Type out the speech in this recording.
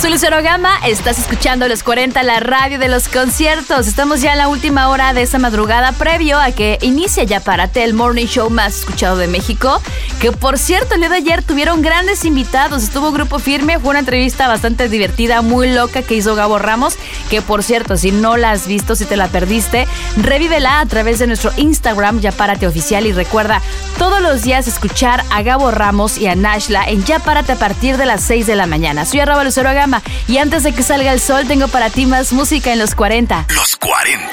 Soy Lucero Gama, estás escuchando Los 40, la radio de los conciertos. Estamos ya en la última hora de esta madrugada previo a que inicie Ya Párate, el morning show más escuchado de México. Que por cierto, el día de ayer tuvieron grandes invitados. Estuvo Grupo Firme, fue una entrevista bastante divertida, muy loca que hizo Gabo Ramos. Que por cierto, si no la has visto, si te la perdiste, revívela a través de nuestro Instagram, Ya Párate Oficial. Y recuerda, todos los días escuchar a Gabo Ramos y a Nashla en Ya Párate a partir de las 6 de la mañana. Soy @Lucero Gama y antes de que salga el sol tengo para ti más música en Los 40. Los 40